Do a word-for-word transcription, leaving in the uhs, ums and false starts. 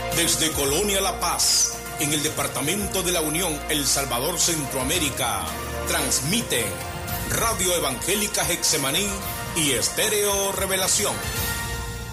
Desde Colonia La Paz, en el departamento de la Unión, El Salvador, Centroamérica, transmiten Radio Evangélica Getsemaní y Estéreo Revelación.